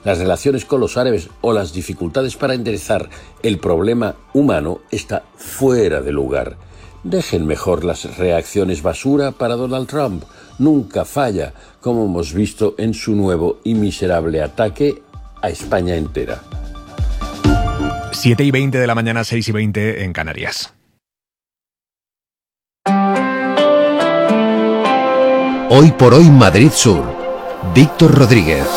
las relaciones con los árabes o las dificultades para enderezar el problema humano está fuera de lugar. Dejen mejor las reacciones basura para Donald Trump. Nunca falla, como hemos visto en su nuevo y miserable ataque a España entera. 7:20 de la mañana, 6:20 en Canarias. Hoy por hoy Madrid Sur. Víctor Rodríguez.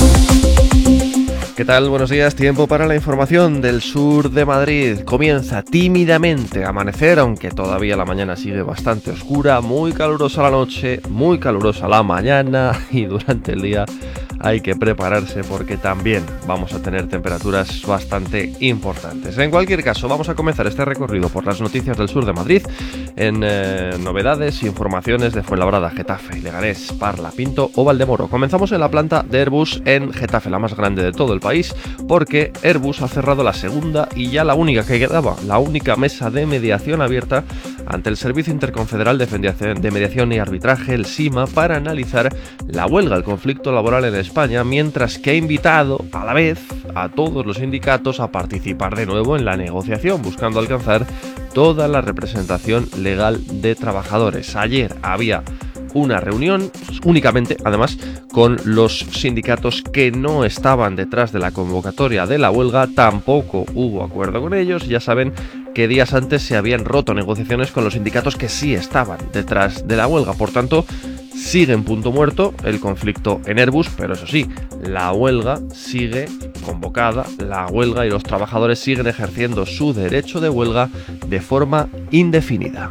¿Qué tal? Buenos días. Tiempo para la información del sur de Madrid. Comienza tímidamente a amanecer, aunque todavía la mañana sigue bastante oscura, muy calurosa la noche, muy calurosa la mañana y durante el día hay que prepararse porque también vamos a tener temperaturas bastante importantes. En cualquier caso, vamos a comenzar este recorrido por las noticias del sur de Madrid en novedades e informaciones de Fuenlabrada, Getafe, Leganés, Parla, Pinto o Valdemoro. Comenzamos en la planta de Airbus en Getafe, la más grande de todo el país, porque Airbus ha cerrado la segunda y ya la única que quedaba, la única mesa de mediación abierta ante el Servicio Interconfederal de Mediación y Arbitraje, el SIMA, para analizar la huelga, el conflicto laboral en España, mientras que ha invitado a la vez a todos los sindicatos a participar de nuevo en la negociación, buscando alcanzar toda la representación legal de trabajadores. Ayer había una reunión únicamente, además, con los sindicatos que no estaban detrás de la convocatoria de la huelga. Tampoco hubo acuerdo con ellos. Ya saben que días antes se habían roto negociaciones con los sindicatos que sí estaban detrás de la huelga. Por tanto, sigue en punto muerto el conflicto en Airbus, pero eso sí, la huelga sigue convocada, la huelga y los trabajadores siguen ejerciendo su derecho de huelga de forma indefinida.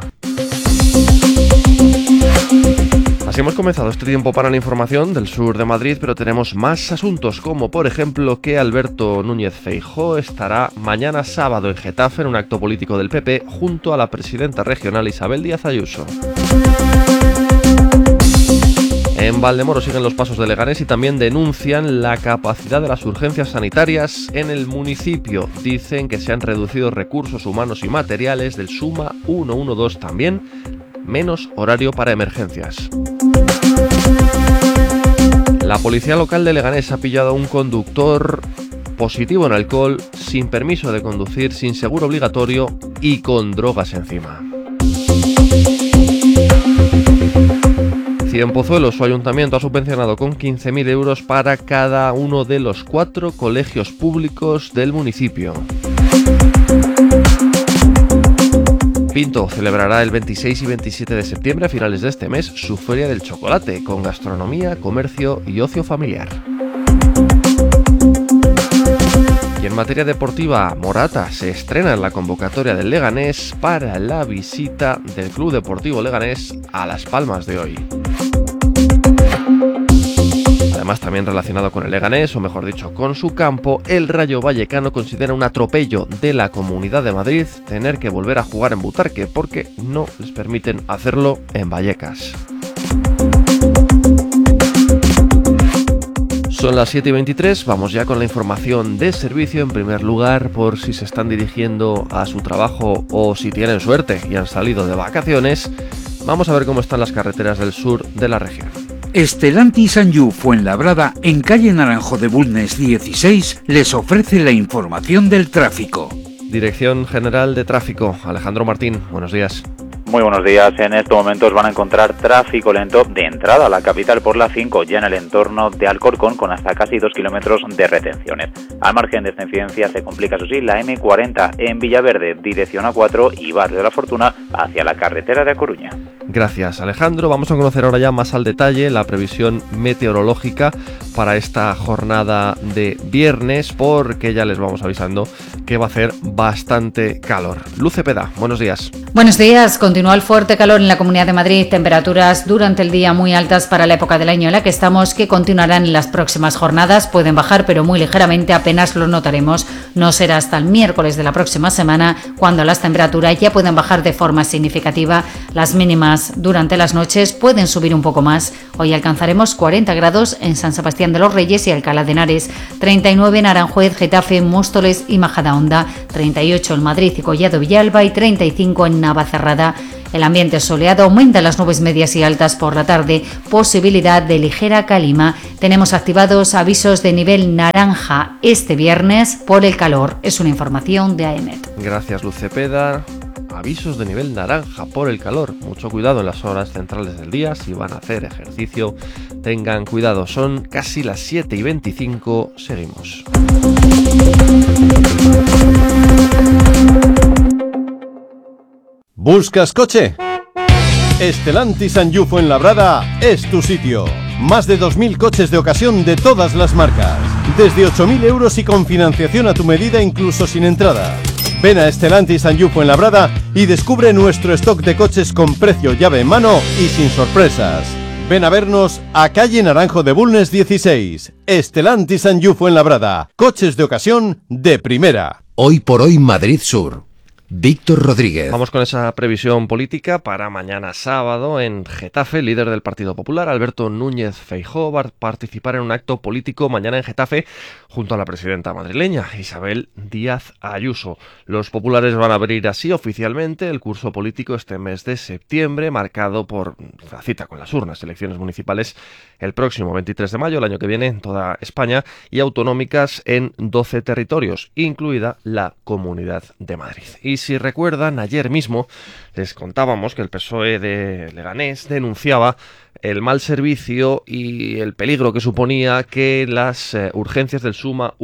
Así hemos comenzado este tiempo para la información del sur de Madrid, pero tenemos más asuntos, como por ejemplo que Alberto Núñez Feijóo estará mañana sábado en Getafe en un acto político del PP junto a la presidenta regional Isabel Díaz Ayuso. En Valdemoro siguen los pasos de Leganés y también denuncian la capacidad de las urgencias sanitarias en el municipio. Dicen que se han reducido recursos humanos y materiales del SUMA 112 también, menos horario para emergencias. La policía local de Leganés ha pillado a un conductor positivo en alcohol, sin permiso de conducir, sin seguro obligatorio y con drogas encima. Cienpozuelos, su ayuntamiento ha subvencionado con 15.000 euros para cada uno de los 4 colegios públicos del municipio. Pinto celebrará el 26 y 27 de septiembre, a finales de este mes, su Feria del Chocolate, con gastronomía, comercio y ocio familiar. Y en materia deportiva, Morata se estrena en la convocatoria del Leganés para la visita del Club Deportivo Leganés a Las Palmas de hoy. Además, también relacionado con el Leganés, o mejor dicho, con su campo, el Rayo Vallecano considera un atropello de la Comunidad de Madrid tener que volver a jugar en Butarque, porque no les permiten hacerlo en Vallecas. Son las 7:23, vamos ya con la información de servicio. En primer lugar, por si se están dirigiendo a su trabajo o si tienen suerte y han salido de vacaciones, vamos a ver cómo están las carreteras del sur de la región. Stellantis Sanyu Fuenlabrada, en calle Naranjo de Bulnes 16, les ofrece la información del tráfico. Dirección General de Tráfico, Alejandro Martín, buenos días. Muy buenos días. En estos momentos van a encontrar tráfico lento de entrada a la capital por la 5, ya en el entorno de Alcorcón, con hasta casi 2 kilómetros de retenciones. Al margen de esta incidencia se complica, eso sí, la M40 en Villaverde, dirección A4 y Barrio de la Fortuna hacia la carretera de A Coruña. Gracias, Alejandro. Vamos a conocer ahora ya más al detalle la previsión meteorológica para esta jornada de viernes, porque ya les vamos avisando que va a hacer bastante calor. Luz Cepeda, buenos días. Buenos días. Continúa el fuerte calor en la Comunidad de Madrid, temperaturas durante el día muy altas para la época del año en la que estamos, que continuarán en las próximas jornadas. Pueden bajar, pero muy ligeramente, apenas lo notaremos. No será hasta el miércoles de la próxima semana cuando las temperaturas ya pueden bajar de forma significativa. Las mínimas durante las noches pueden subir un poco más. Hoy alcanzaremos 40 grados en San Sebastián de los Reyes y Alcalá de Henares, 39 en Aranjuez, Getafe, Móstoles y Majadahonda, 38 en Madrid y Collado Villalba y 35 en Navacerrada El ambiente soleado, aumentan las nubes medias y altas por la tarde, posibilidad de ligera calima. Tenemos activados avisos de nivel naranja este viernes por el calor. Es una información de AEMET. Gracias, Luz Cepeda. Avisos de nivel naranja por el calor. Mucho cuidado en las horas centrales del día. Si van a hacer ejercicio, tengan cuidado. Son casi las 7:25. Seguimos. ¿Buscas coche? Stellantis Sanyu Fuenlabrada es tu sitio. Más de 2.000 coches de ocasión de todas las marcas. Desde 8.000 euros y con financiación a tu medida, incluso sin entrada. Ven a Stellantis Sanyu Fuenlabrada y descubre nuestro stock de coches con precio llave en mano y sin sorpresas. Ven a vernos a calle Naranjo de Bulnes 16. Stellantis Sanyu Fuenlabrada. Coches de ocasión de primera. Hoy por hoy Madrid Sur. Víctor Rodríguez. Vamos con esa previsión política para mañana sábado en Getafe. El líder del Partido Popular, Alberto Núñez Feijóo, va a participar en un acto político mañana en Getafe junto a la presidenta madrileña, Isabel Díaz Ayuso. Los populares van a abrir así oficialmente el curso político este mes de septiembre, marcado por la cita con las urnas, elecciones municipales el próximo 23 de mayo, el año que viene, en toda España, y autonómicas en 12 territorios, incluida la Comunidad de Madrid. Y si recuerdan, ayer mismo les contábamos que el PSOE de Leganés denunciaba el mal servicio y el peligro que suponía que las urgencias del SUMA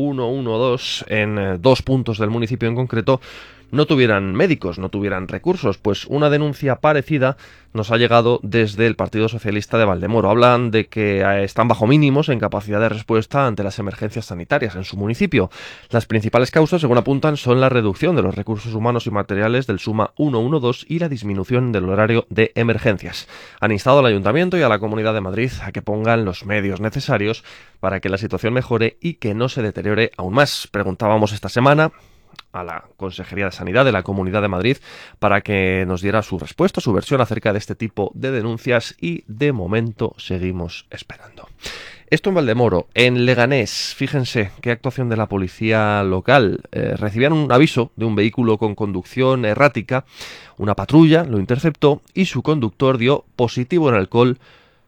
112 en 2 puntos del municipio en concreto no tuvieran médicos, no tuvieran recursos. Pues una denuncia parecida nos ha llegado desde el Partido Socialista de Valdemoro. Hablan de que están bajo mínimos en capacidad de respuesta ante las emergencias sanitarias en su municipio. Las principales causas, según apuntan, son la reducción de los recursos humanos y materiales del SUMA 112 y la disminución del horario de emergencias. Han instado al Ayuntamiento y a la Comunidad de Madrid a que pongan los medios necesarios para que la situación mejore y que no se deteriore aún más. Preguntábamos esta semana a la Consejería de Sanidad de la Comunidad de Madrid para que nos diera su respuesta, su versión acerca de este tipo de denuncias, y de momento seguimos esperando. Esto en Valdemoro. En Leganés, fíjense qué actuación de la policía local. Recibían un aviso de un vehículo con conducción errática, una patrulla lo interceptó y su conductor dio positivo en alcohol,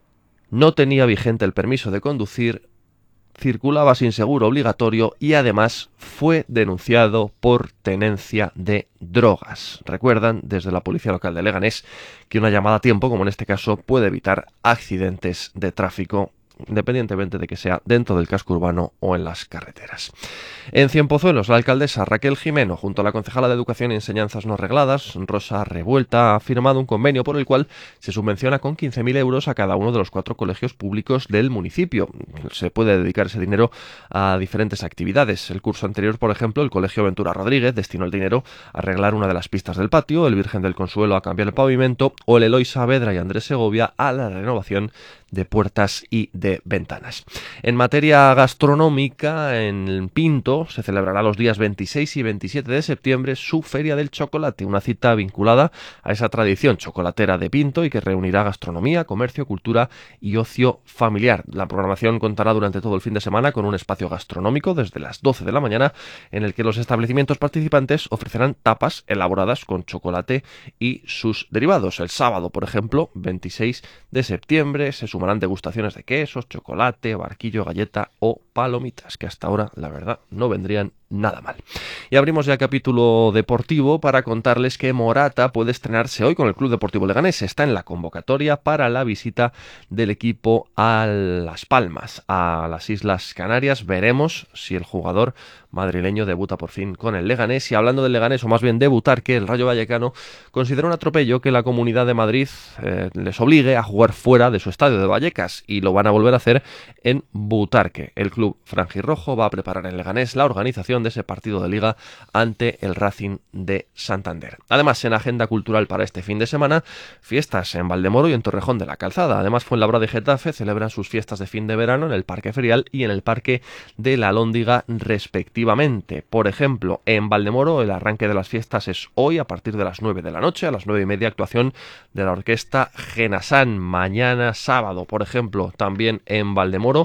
no tenía vigente el permiso de conducir, circulaba sin seguro obligatorio y además fue denunciado por tenencia de drogas. Recuerdan desde la Policía Local de Leganés que una llamada a tiempo, como en este caso, puede evitar accidentes de tráfico, independientemente de que sea dentro del casco urbano o en las carreteras. En Cienpozuelos, la alcaldesa Raquel Jimeno, junto a la concejala de Educación y Enseñanzas No Regladas, Rosa Revuelta, ha firmado un convenio por el cual se subvenciona con 15.000 euros a cada uno de los 4 colegios públicos del municipio. Se puede dedicar ese dinero a diferentes actividades. El curso anterior, por ejemplo, el Colegio Ventura Rodríguez destinó el dinero a arreglar una de las pistas del patio, el Virgen del Consuelo a cambiar el pavimento o el Eloy Saavedra y Andrés Segovia a la renovación de puertas y de ventanas. En materia gastronómica, en Pinto se celebrará los días 26 y 27 de septiembre su Feria del Chocolate, una cita vinculada a esa tradición chocolatera de Pinto y que reunirá gastronomía, comercio, cultura y ocio familiar. La programación contará durante todo el fin de semana con un espacio gastronómico desde las 12 de la mañana en el que los establecimientos participantes ofrecerán tapas elaboradas con chocolate y sus derivados. El sábado, por ejemplo, 26 de septiembre, se sumarán degustaciones de quesos, chocolate, barquillo, galleta o palomitas, que hasta ahora, la verdad, no vendrían nada mal. Y abrimos ya capítulo deportivo para contarles que Morata puede estrenarse hoy con el Club Deportivo Leganés. Está en la convocatoria para la visita del equipo a Las Palmas, a las Islas Canarias. Veremos si el jugador madrileño debuta por fin con el Leganés. Y hablando del Leganés, o más bien debutar, que el Rayo Vallecano considera un atropello que la Comunidad de Madrid les obligue a jugar fuera de su estadio de Vallecas, y lo van a volver a hacer en Butarque. El club franjirrojo va a preparar en Leganés la organización de ese partido de Liga ante el Racing de Santander. Además, en agenda cultural para este fin de semana, fiestas en Valdemoro y en Torrejón de la Calzada. Además, Fuenlabrada y Getafe celebran sus fiestas de fin de verano en el Parque Ferial y en el Parque de la Alhóndiga, respectivamente. Por ejemplo, en Valdemoro el arranque de las fiestas es hoy a partir de las 9 de la noche. A las 9:30 actuación de la orquesta Genasan. Mañana sábado, por ejemplo, también en Valdemoro,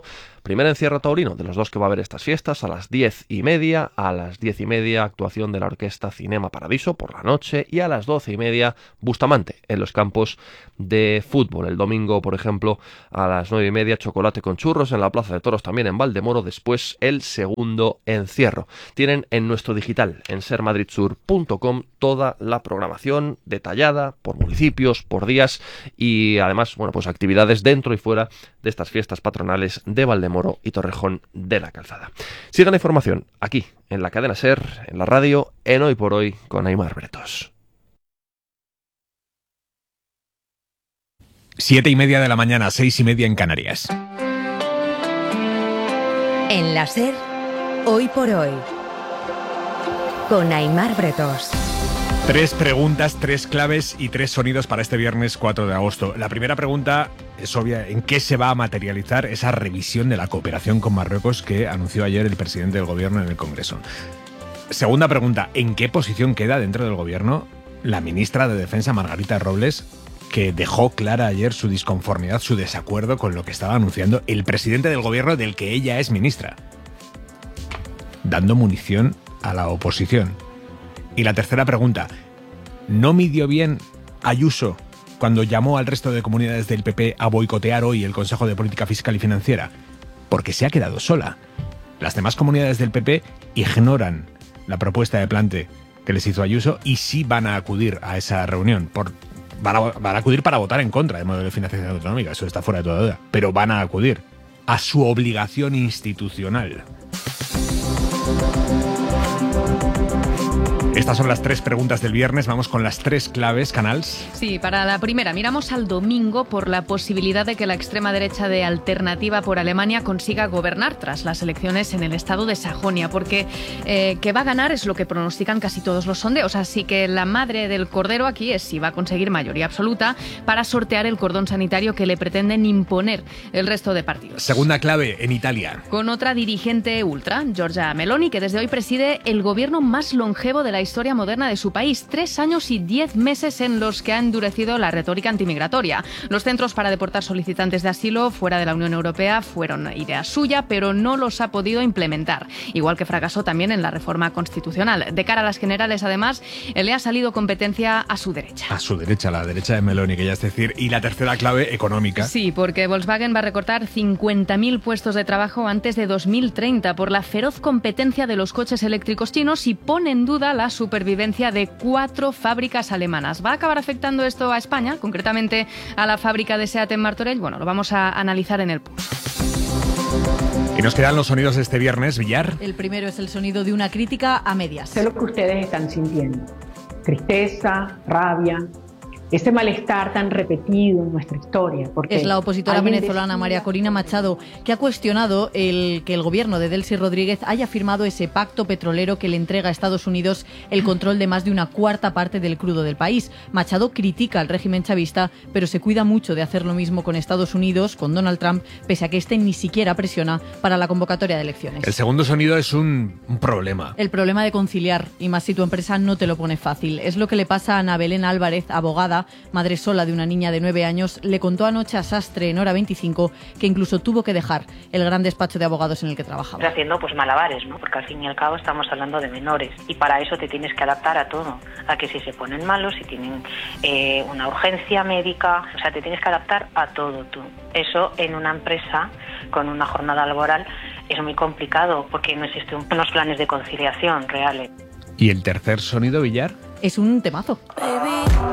Primer encierro taurino de los dos que va a haber estas fiestas a las 10:30. A las 10:30 actuación de la Orquesta Cinema Paradiso por la noche y a las 12:30 Bustamante en los campos de fútbol. El domingo, por ejemplo, a las 9:30 chocolate con churros en la Plaza de Toros, también en Valdemoro. Después el segundo encierro. Tienen en nuestro digital, en sermadridsur.com, toda la programación detallada por municipios, por días y además, bueno, pues actividades dentro y fuera de estas fiestas patronales de Valdemoro y Torrejón de la Calzada. Sigan la información aquí, en la cadena SER, en la radio, en Hoy por Hoy, con Aimar Bretos. 7:30 de la mañana, 6:30 en Canarias. En la SER, Hoy por Hoy, con Aimar Bretos. 3 preguntas, 3 claves y 3 sonidos para este viernes 4 de agosto. La primera pregunta es obvia: ¿en qué se va a materializar esa revisión de la cooperación con Marruecos que anunció ayer el presidente del gobierno en el Congreso? Segunda pregunta: ¿en qué posición queda dentro del gobierno la ministra de Defensa, Margarita Robles, que dejó clara ayer su disconformidad, su desacuerdo con lo que estaba anunciando el presidente del gobierno del que ella es ministra, dando munición a la oposición? Y la tercera pregunta: ¿no midió bien Ayuso cuando llamó al resto de comunidades del PP a boicotear hoy el Consejo de Política Fiscal y Financiera? Porque se ha quedado sola. Las demás comunidades del PP ignoran la propuesta de plante que les hizo Ayuso y sí van a acudir a esa reunión. Van a acudir para votar en contra del modelo de financiación autonómica, eso está fuera de toda duda. Pero van a acudir a su obligación institucional. Estas son las 3 preguntas del viernes. Vamos con las 3 claves, Canals. Sí, para la primera, miramos al domingo por la posibilidad de que la extrema derecha de Alternativa por Alemania consiga gobernar tras las elecciones en el estado de Sajonia, porque que va a ganar es lo que pronostican casi todos los sondeos. Así que la madre del cordero aquí es si va a conseguir mayoría absoluta para sortear el cordón sanitario que le pretenden imponer el resto de partidos. Segunda clave, en Italia. Con otra dirigente ultra, Giorgia Meloni, que desde hoy preside el gobierno más longevo de la historia moderna de su país. 3 años y 10 meses en los que ha endurecido la retórica antimigratoria. Los centros para deportar solicitantes de asilo fuera de la Unión Europea fueron idea suya, pero no los ha podido implementar. Igual que fracasó también en la reforma constitucional. De cara a las generales, además, le ha salido competencia a su derecha. A su derecha, la derecha de Meloni, que ya es decir. Y la tercera clave, económica. Sí, porque Volkswagen va a recortar 50.000 puestos de trabajo antes de 2030 por la feroz competencia de los coches eléctricos chinos y pone en duda la supervivencia de 4 fábricas alemanas. ¿Va a acabar afectando esto a España, concretamente a la fábrica de SEAT en Martorell? Bueno, lo vamos a analizar en el Pulso. Y nos quedan los sonidos de este viernes, Villar. El primero es el sonido de una crítica a medias. Sé lo que ustedes están sintiendo: tristeza, rabia, ese malestar tan repetido en nuestra historia. Porque es la opositora venezolana María Corina Machado, que ha cuestionado que el gobierno de Delcy Rodríguez haya firmado ese pacto petrolero que le entrega a Estados Unidos el control de más de una cuarta parte del crudo del país. Machado critica al régimen chavista, pero se cuida mucho de hacer lo mismo con Estados Unidos, con Donald Trump, pese a que este ni siquiera presiona para la convocatoria de elecciones. El segundo sonido es un problema. El problema de conciliar, y más si tu empresa no te lo pone fácil. Es lo que le pasa a Ana Belén Álvarez, abogada, madre sola de una niña de 9 años, le contó anoche a Sastre en Hora 25 que incluso tuvo que dejar el gran despacho de abogados en el que trabajaba. Haciendo pues malabares, ¿no? Porque al fin y al cabo estamos hablando de menores y para eso te tienes que adaptar a todo, a que si se ponen malos, si tienen una urgencia médica, o sea, te tienes que adaptar a todo tú. Eso en una empresa con una jornada laboral es muy complicado porque no existen unos planes de conciliación reales. ¿Y el tercer sonido, Villar? Es un temazo.